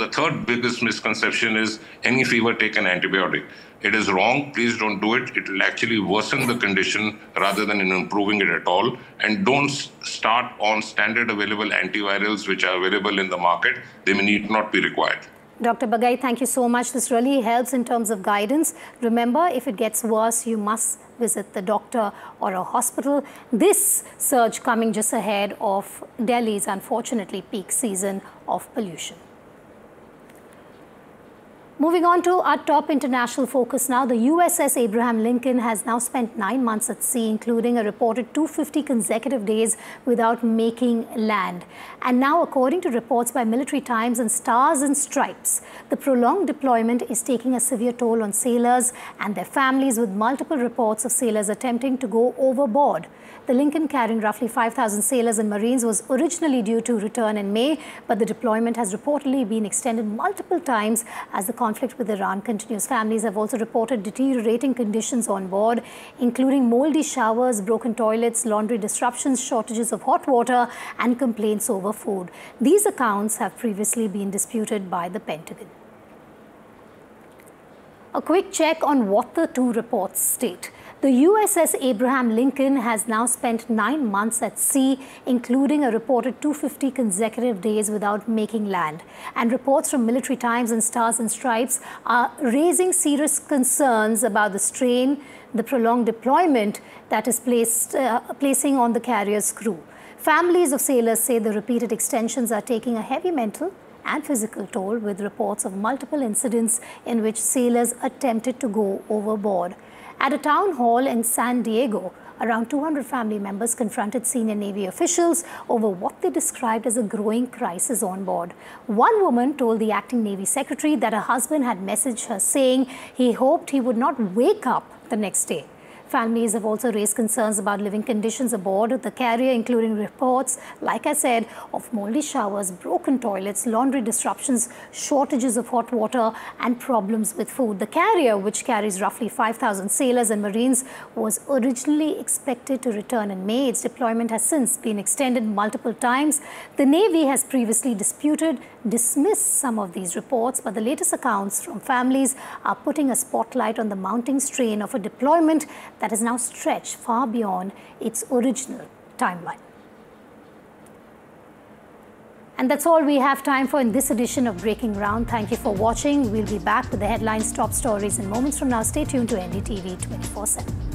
the third biggest misconception is any fever, take an antibiotic. It is wrong. Please don't do it. It will actually worsen the condition rather than in improving it at all. And don't start on standard available antivirals which are available in the market. They may need not be required. Dr. Bagai, thank you so much. This really helps in terms of guidance. Remember, if it gets worse, you must visit the doctor or a hospital. This surge coming just ahead of Delhi's, unfortunately, peak season of pollution. Moving on to our top international focus now, the USS Abraham Lincoln has now spent 9 months at sea, including a reported 250 consecutive days without making land. And now, according to reports by Military Times and Stars and Stripes, the prolonged deployment is taking a severe toll on sailors and their families, with multiple reports of sailors attempting to go overboard. The Lincoln, carrying roughly 5,000 sailors and Marines, was originally due to return in May, but the deployment has reportedly been extended multiple times as the conflict with Iran continues. Families have also reported deteriorating conditions on board, including moldy showers, broken toilets, laundry disruptions, shortages of hot water, and complaints over food. These accounts have previously been disputed by the Pentagon. A quick check on what the two reports state. The USS Abraham Lincoln has now spent 9 months at sea, including a reported 250 consecutive days without making land. And reports from Military Times and Stars and Stripes are raising serious concerns about the strain the prolonged deployment that is placing on the carrier's crew. Families of sailors say the repeated extensions are taking a heavy mental and physical toll, with reports of multiple incidents in which sailors attempted to go overboard. At a town hall in San Diego, around 200 family members confronted senior Navy officials over what they described as a growing crisis on board. One woman told the acting Navy secretary that her husband had messaged her saying he hoped he would not wake up the next day. Families have also raised concerns about living conditions aboard the carrier, including reports, like I said, of moldy showers, broken toilets, laundry disruptions, shortages of hot water, and problems with food. The carrier, which carries roughly 5,000 sailors and Marines, was originally expected to return in May. Its deployment has since been extended multiple times. The Navy has previously dismissed some of these reports, but the latest accounts from families are putting a spotlight on the mounting strain of a deployment that has now stretched far beyond its original timeline. And that's all we have time for in this edition of Breaking Ground. Thank you for watching. We'll be back with the headlines, top stories in moments from now. Stay tuned to NDTV 24/7.